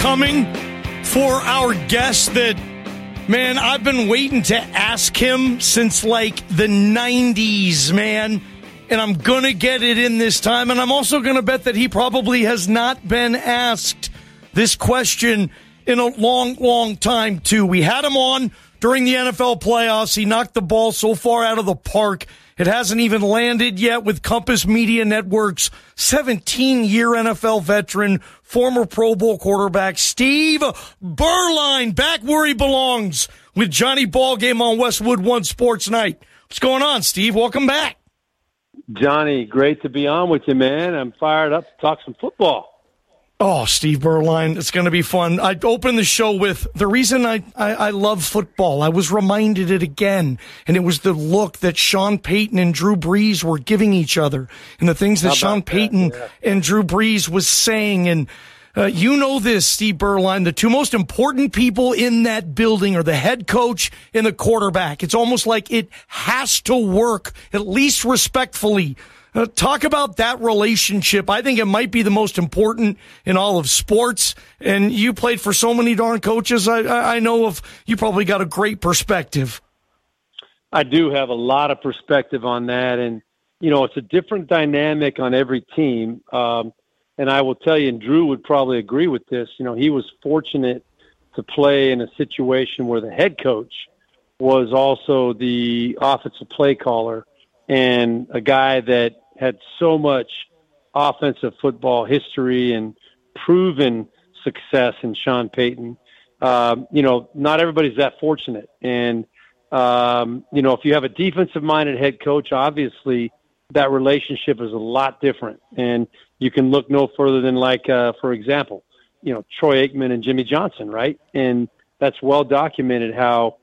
coming for our guest that, man, I've been waiting to ask him since like the 90s, man. And I'm going to get it in this time. And I'm also going to bet that he probably has not been asked this question in a long, long time, too. We had him on during the NFL playoffs. He knocked the ball so far out of the park. It hasn't even landed yet with Compass Media Network's 17-year NFL veteran, former Pro Bowl quarterback, Steve Beuerlein, back where he belongs with Johnny Ballgame on Westwood One Sports Night. What's going on, Steve? Welcome back. Johnny, great to be on with you, man. I'm fired up to talk some football. Oh, Steve Beuerlein, it's going to be fun. I opened the show with the reason I love football. I was reminded it again, and it was the look that Sean Payton and Drew Brees were giving each other and the things that Sean Payton and Drew Brees was saying. And you know this, Steve Beuerlein, the two most important people in that building are the head coach and the quarterback. It's almost like it has to work, at least respectfully. Talk about that relationship. I think it might be the most important in all of sports. And you played for so many darn coaches. I know you probably got a great perspective. I do have a lot of perspective on that. And, it's a different dynamic on every team. And I will tell you, and Drew would probably agree with this, he was fortunate to play in a situation where the head coach was also the offensive play caller and a guy that had so much offensive football history and proven success in Sean Payton. Not everybody's that fortunate. And, if you have a defensive-minded head coach, obviously that relationship is a lot different. And you can look no further than for example, Troy Aikman and Jimmy Johnson, right? And that's well documented how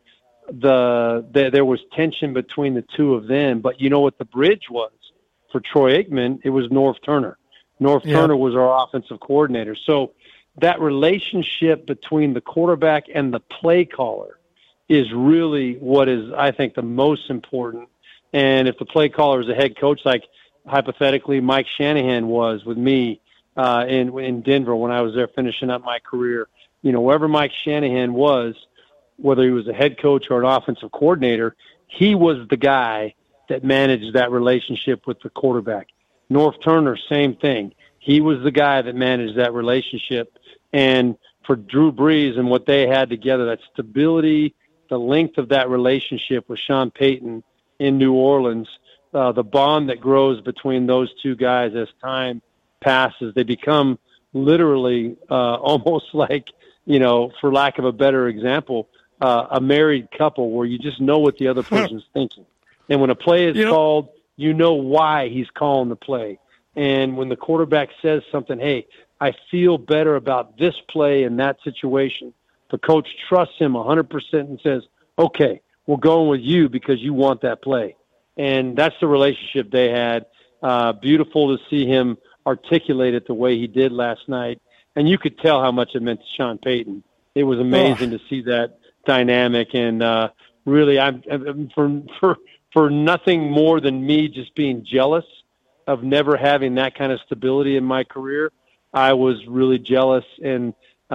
there was tension between the two of them. But you know what the bridge was? For Troy Aikman, it was Norv Turner. Turner was our offensive coordinator. So that relationship between the quarterback and the play caller is really what is, I think, the most important. And if the play caller is a head coach, like hypothetically Mike Shanahan was with me in Denver when I was there finishing up my career, wherever Mike Shanahan was, whether he was a head coach or an offensive coordinator, he was the guy that managed that relationship with the quarterback. Norv Turner, same thing. He was the guy that managed that relationship. And for Drew Brees and what they had together, that stability, the length of that relationship with Sean Payton in New Orleans, the bond that grows between those two guys as time passes, they become literally almost like, for lack of a better example, a married couple where you just know what the other person's thinking. And when a play is called, you know why he's calling the play. And when the quarterback says something, hey, I feel better about this play in that situation, the coach trusts him 100% and says, okay, we're going with you because you want that play. And that's the relationship they had. Beautiful to see him articulate it the way he did last night. And you could tell how much it meant to Sean Payton. It was amazing to see that dynamic. And really, I'm for nothing more than me just being jealous of never having that kind of stability in my career. I was really jealous and,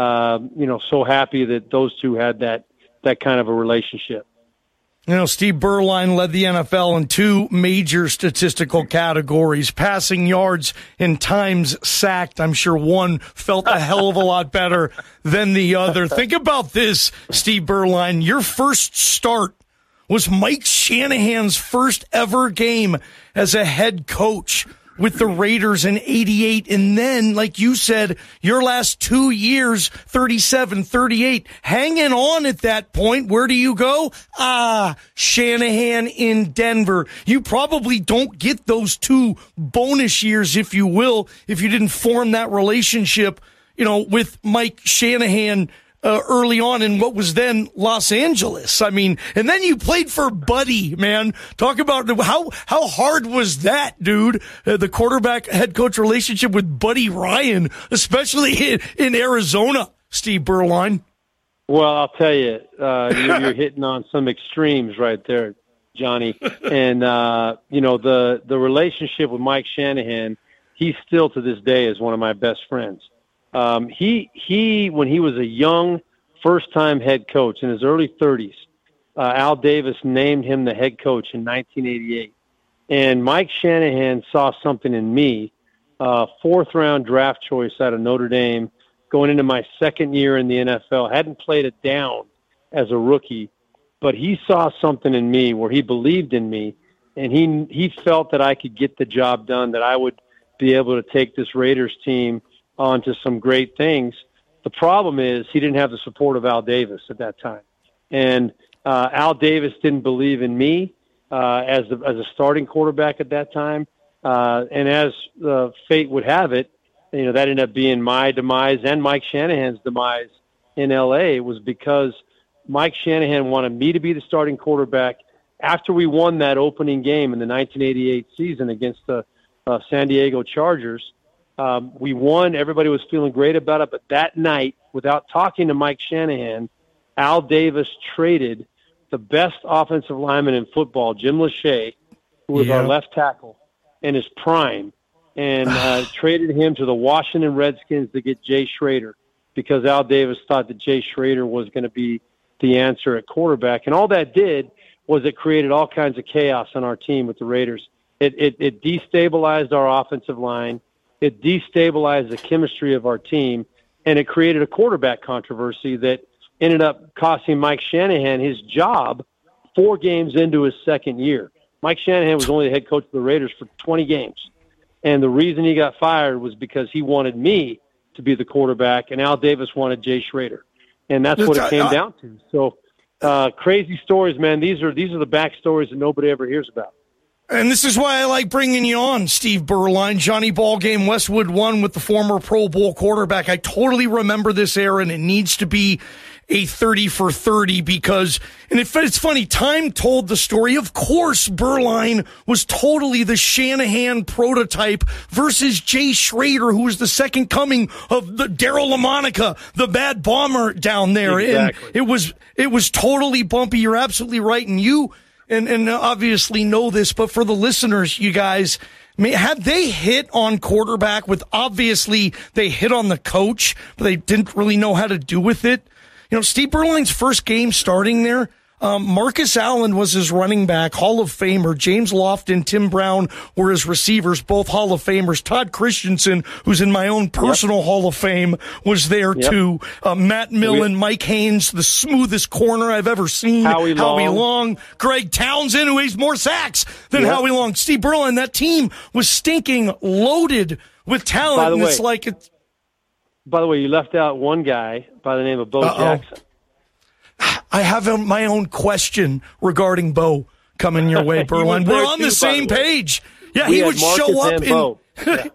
so happy that those two had that kind of a relationship. Steve Beuerlein led the NFL in two major statistical categories, passing yards and times sacked. I'm sure one felt a hell of a lot better than the other. Think about this, Steve Beuerlein. Your first start was Mike Shanahan's first ever game as a head coach with the Raiders in 88. And then, like you said, your last 2 years, 37, 38, hanging on at that point. Where do you go? Shanahan in Denver. You probably don't get those two bonus years, if you will, if you didn't form that relationship, with Mike Shanahan early on in what was then Los Angeles. I mean, and then you played for Buddy, man. Talk about how hard was that, dude? The quarterback head coach relationship with Buddy Ryan, especially in Arizona, Steve Beuerlein. Well, I'll tell you, you're hitting on some extremes right there, Johnny. And, the relationship with Mike Shanahan, he still to this day is one of my best friends. He when he was a young first-time head coach in his early 30s, Al Davis named him the head coach in 1988. And Mike Shanahan saw something in me, fourth-round draft choice out of Notre Dame, going into my second year in the NFL. Hadn't played it down as a rookie, but he saw something in me where he believed in me, and he felt that I could get the job done, that I would be able to take this Raiders team onto some great things. The problem is he didn't have the support of Al Davis at that time. And Al Davis didn't believe in me as a starting quarterback at that time. And as fate would have it, you know, that ended up being my demise and Mike Shanahan's demise in L.A. It was because Mike Shanahan wanted me to be the starting quarterback after we won that opening game in the 1988 season against the San Diego Chargers. We won. Everybody was feeling great about it. But that night, without talking to Mike Shanahan, Al Davis traded the best offensive lineman in football, Jim Lachey, who was our left tackle in his prime, and traded him to the Washington Redskins to get Jay Schroeder, because Al Davis thought that Jay Schroeder was going to be the answer at quarterback. And all that did was it created all kinds of chaos on our team with the Raiders. It destabilized our offensive line. It destabilized the chemistry of our team, and it created a quarterback controversy that ended up costing Mike Shanahan his job 4 games into his second year. Mike Shanahan was only the head coach of the Raiders for 20 games. And the reason he got fired was because he wanted me to be the quarterback, and Al Davis wanted Jay Schroeder. And that's what it came down to. So crazy stories, man. These are the backstories that nobody ever hears about. And this is why I like bringing you on, Steve Beuerlein. Johnny Ballgame, Westwood won with the former Pro Bowl quarterback. I totally remember this era, and it needs to be a 30 for 30 because, and it's funny, time told the story. Of course, Beuerlein was totally the Shanahan prototype versus Jay Schroeder, who was the second coming of the Daryle Lamonica, the bad bomber down there. Exactly. And it was totally bumpy. You're absolutely right. And you, and obviously know this, but for the listeners, you guys, had they hit on quarterback with, obviously they hit on the coach, but they didn't really know how to do with it. You know, Steve Beuerlein's first game starting there, Marcus Allen was his running back, Hall of Famer. James Lofton, Tim Brown were his receivers, both Hall of Famers. Todd Christensen, who's in my own personal Hall of Fame, was there too. Matt Millen, Mike Haynes, the smoothest corner I've ever seen. Howie Long. Greg Townsend, who has more sacks than Howie Long. Steve Beuerlein, that team was stinking loaded with talent. By the way, you left out one guy by the name of Bo Jackson. I have my own question regarding Bo coming your way, Beuerlein. We're on the same page. Yeah, he would show up in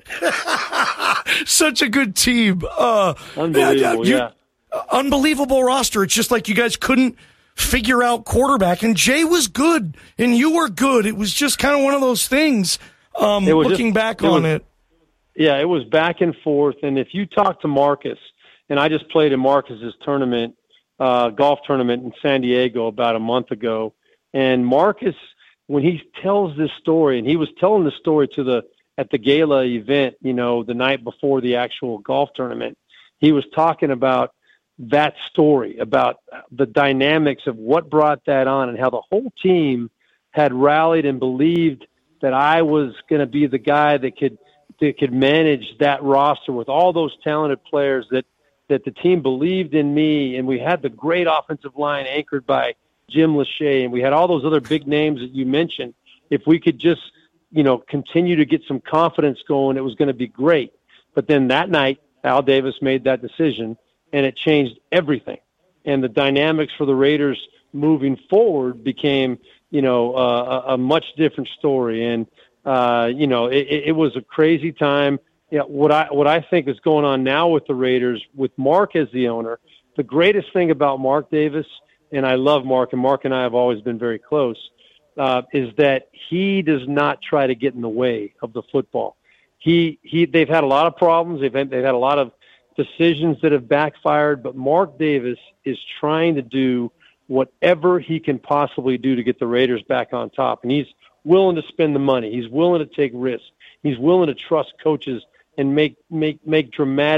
such a good team. Unbelievable, unbelievable roster. It's just like you guys couldn't figure out quarterback, and Jay was good, and you were good. It was just kind of one of those things. Looking back on it. Yeah, it was back and forth. And if you talk to Marcus, and I just played in Marcus's tournament, golf tournament in San Diego about a month ago, and Marcus, when he tells this story, and he was telling the story at the gala event, you know, the night before the actual golf tournament, he was talking about that story, about the dynamics of what brought that on and how the whole team had rallied and believed that I was going to be the guy that could manage that roster with all those talented players, that the team believed in me, and we had the great offensive line anchored by Jim Lachey, and we had all those other big names that you mentioned. If we could just, you know, continue to get some confidence going, it was going to be great. But then that night, Al Davis made that decision, and it changed everything. And the dynamics for the Raiders moving forward became, you know, a much different story. And, you know, it was a crazy time. Yeah, what I think is going on now with the Raiders, with Mark as the owner, the greatest thing about Mark Davis, and I love Mark, and Mark and I have always been very close, is that he does not try to get in the way of the football. They've had a lot of problems. They've had a lot of decisions that have backfired, but Mark Davis is trying to do whatever he can possibly do to get the Raiders back on top, and he's willing to spend the money. He's willing to take risks. He's willing to trust coaches and make dramatic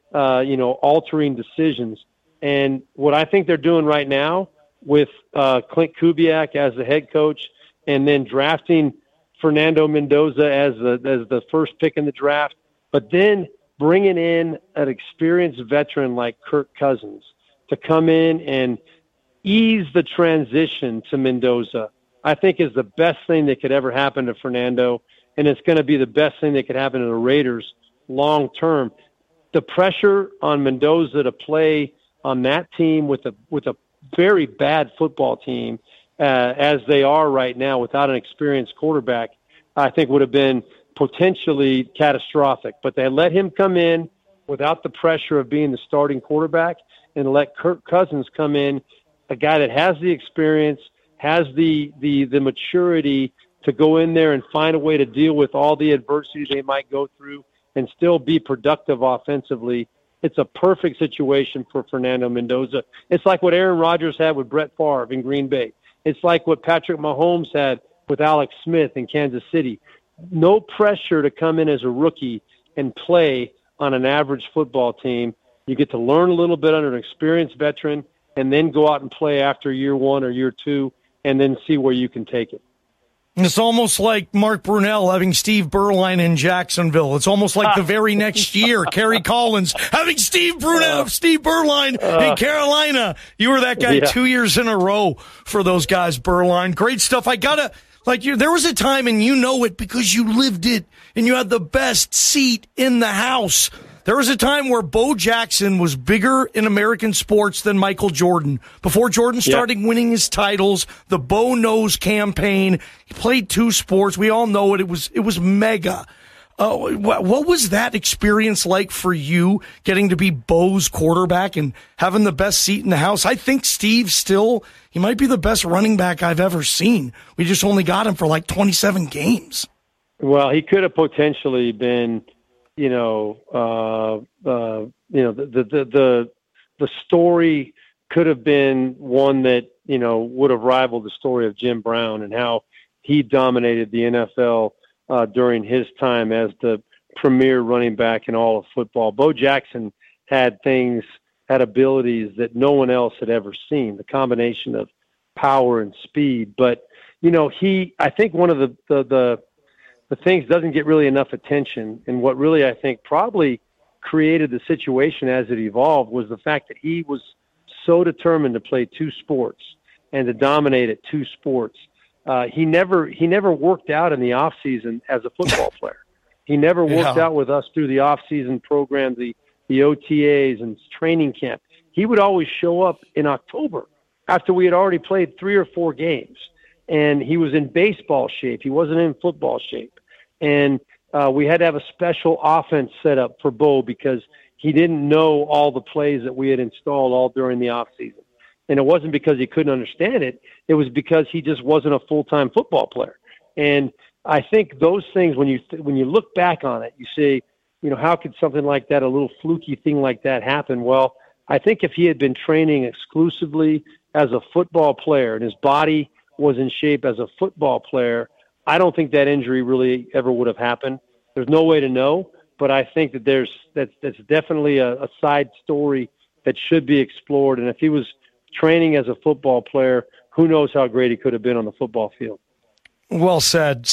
altering decisions. And what I think they're doing right now with Clint Kubiak as the head coach, and then drafting Fernando Mendoza as the first pick in the draft, but then bringing in an experienced veteran like Kirk Cousins to come in and ease the transition to Mendoza, I think is the best thing that could ever happen to Fernando, and it's going to be the best thing that could happen to the Raiders long term. The pressure on Mendoza to play on that team with a very bad football team, as they are right now without an experienced quarterback, I think would have been potentially catastrophic. But they let him come in without the pressure of being the starting quarterback, and let Kirk Cousins come in, a guy that has the experience, has the maturity to go in there and find a way to deal with all the adversity they might go through and still be productive offensively. It's a perfect situation for Fernando Mendoza. It's like what Aaron Rodgers had with Brett Favre in Green Bay. It's like what Patrick Mahomes had with Alex Smith in Kansas City. No pressure to come in as a rookie and play on an average football team. You get to learn a little bit under an experienced veteran and then go out and play after year one or year two and then see where you can take it. It's almost like Mark Brunell having Steve Berline in Jacksonville. It's almost like the very next year, Kerry Collins having Steve Berline in Carolina. You were that guy 2 years in a row for those guys, Berline. Great stuff. There was a time, and you know it because you lived it, and you had the best seat in the house. There was a time where Bo Jackson was bigger in American sports than Michael Jordan. Before Jordan started winning his titles, the Bo Knows campaign, he played 2 sports. We all know it. It was mega. What was that experience like for you, getting to be Bo's quarterback and having the best seat in the house? I think Steve he might be the best running back I've ever seen. We just only got him for like 27 games. Well, he could have potentially been, the story could have been one that, would have rivaled the story of Jim Brown and how he dominated the NFL during his time as the premier running back in all of football. Bo Jackson had abilities that no one else had ever seen, the combination of power and speed. But, I think one of the things doesn't get really enough attention, and what really I think probably created the situation as it evolved was the fact that he was so determined to play 2 sports and to dominate at 2 sports. He never worked out in the off season as a football player. He never worked out with us through the off season program, the OTAs and training camp. He would always show up in October after we had already played 3 or 4 games, and he was in baseball shape. He wasn't in football shape. And we had to have a special offense set up for Bo because he didn't know all the plays that we had installed all during the off season. And it wasn't because he couldn't understand it. It was because he just wasn't a full-time football player. And I think those things, when you look back on it, you say, how could something like that, a little fluky thing like that happen? Well, I think if he had been training exclusively as a football player and his body was in shape as a football player, I don't think that injury really ever would have happened. There's no way to know, but I think that that's definitely a side story that should be explored. And if he was training as a football player, who knows how great he could have been on the football field. Well said.